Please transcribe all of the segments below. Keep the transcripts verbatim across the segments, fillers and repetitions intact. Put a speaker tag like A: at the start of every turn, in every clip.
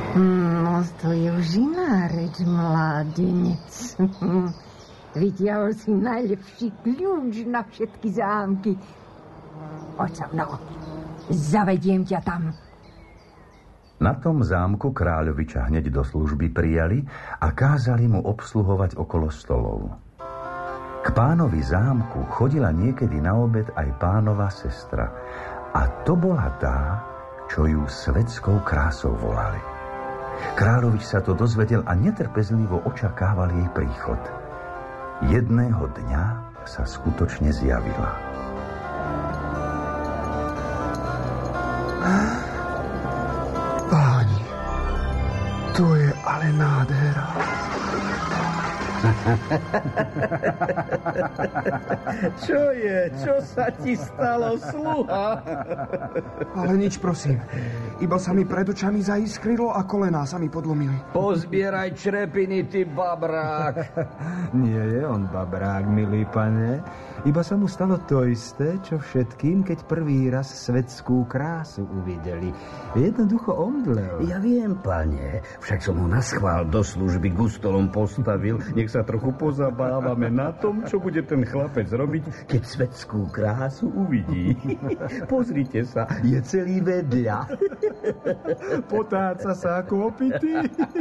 A: No, to je už iná reč, mládenec. Vytiahol si najlepší kľúč na všetky zámky. Poď sa mnou, zavediem ťa tam.
B: Na tom zámku kráľoviča hneď do služby prijali a kázali mu obsluhovať okolo stolov. K pánovi zámku chodila niekedy na obed aj pánova sestra. A to bola tá, čo ju svetskou krásou volali. Kráľovič sa to dozvedel a netrpezlivo očakával jej príchod. Jedného dňa sa skutočne zjavila.
C: Páni, to je ale nádhera.
D: Čo je? Čo sa ti stalo, sluha?
C: Ale nič, prosím. Iba sa mi pred očami zaiskrilo a kolená sa mi podlomili.
D: Pozbieraj črepiny, ty babrák.
E: Nie je on babrák, milý pane. Iba sa mu stalo to isté, čo všetkým, keď prvý raz svetskú krásu uvideli. Jednoducho omdlel.
D: Ja viem, pane. Však som ho naschvál do služby gustolom postavil. Nech sa trochu pozabávame na tom, čo bude ten chlapec robiť, keď svetskú krásu uvidí. Pozrite sa, je celý vedľa.
E: Potáca sa ako opitý.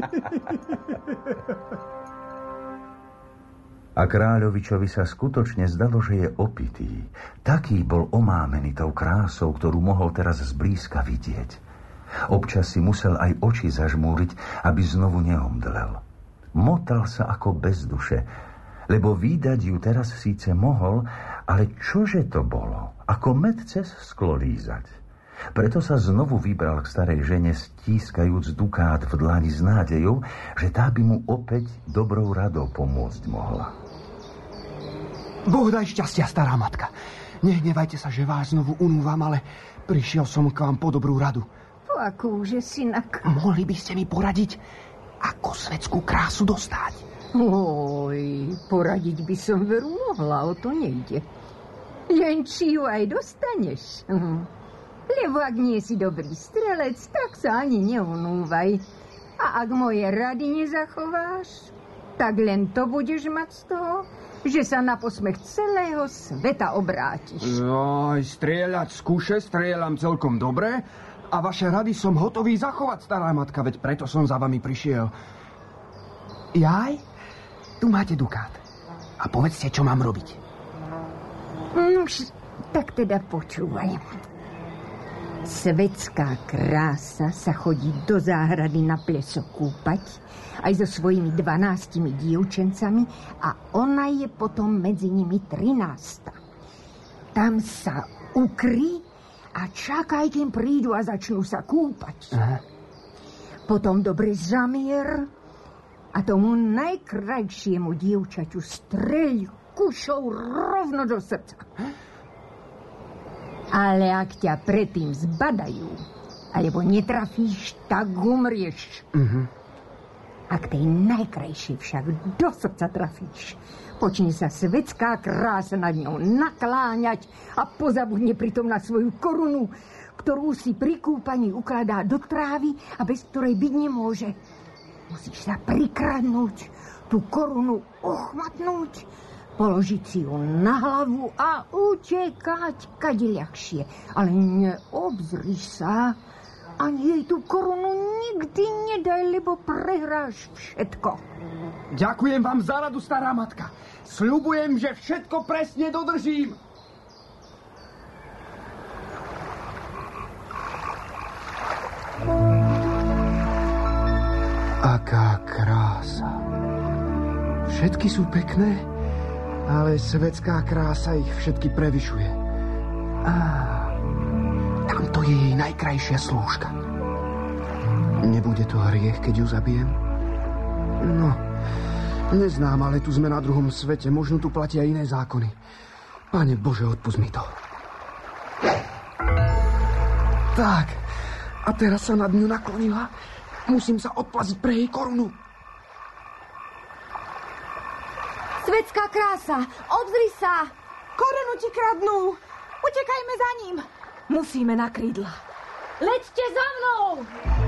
B: A kráľovičovi sa skutočne zdalo, že je opitý. Taký bol omámený tou krásou, ktorú mohol teraz zblízka vidieť. Občas si musel aj oči zažmúriť, aby znovu neomdlel. Motal sa ako bez duše, lebo vídať ju teraz síce mohol, ale čože to bolo? Ako med cez sklo lízať. Preto sa znovu vybral k starej žene, stískajúc dukát v dlani s nádejou, že tá by mu opäť dobrou radou pomôcť mohla.
C: Boh daj šťastia, stará matka. Nehnevajte sa, že vás znovu unúvam, ale prišiel som k vám po dobrú radu.
A: Po akúže, synak?
C: Mohli by ste mi poradiť, ako svetskú krásu dostať?
A: Oj, poradiť by som veru mohla, o to nejde. Len či ju aj dostaneš. Lebo ak nie si dobrý strelec, tak sa ani neunúvaj. A ak moje rady nezachováš, tak len to budeš mať z toho, že sa na posmech celého sveta obrátiš.
C: Aj strieľať z kuše strieľam celkom dobre a vaše rady som hotový zachovať, stará matka, veď preto som za vami prišiel. Jaj, tu máte dukát. A povedzte, čo mám robiť.
A: Nož, tak teda počúvaj. Svetská krása sa chodí do záhrady na pleso kúpať aj so svojimi dvanástimi dievčencami a ona je potom medzi nimi trinásta. Tam sa ukry a čakaj, kým prídu a začnú sa kúpať. Aha. Potom dobre zamier a tomu najkrajšiemu dievčaťu streľ kušou rovno do srdca. Ale ak ťa predtým zbadajú, alebo netrafíš, tak umrieš. Uh-huh. Ak tej najkrajšej však do srdca trafíš, počne sa svetská krása nad ňou nakláňať a pozabudne pritom na svoju korunu, ktorú si pri kúpaní ukladá do trávy a bez ktorej byť nemôže. Musíš sa prikradnúť, tú korunu ochmatnúť, položiť si ju na hlavu a utekať kade ľahšie. Ale neobzriš sa, ani jej tú korunu nikdy nedaj, lebo prehráš všetko.
C: Ďakujem vám za radu, stará matka. Sľubujem, že všetko presne dodržím. Aká krása. Všetky sú pekné, ale svetská krása ich všetky prevyšuje. Á, tamto je jej najkrajšia slúžka. Nebude to hriech, keď ju zabijem? No, neznám, ale tu sme na druhom svete. Možno tu platia iné zákony. Pane Bože, odpusť mi to. Tak, a teraz sa nad ňu naklonila. Musím sa odplaziť pre jej korunu.
F: Svetská krása, obzri sa! Korunu ti kradnú! Utekajme za ním! Musíme na krídla. Leďte za mnou!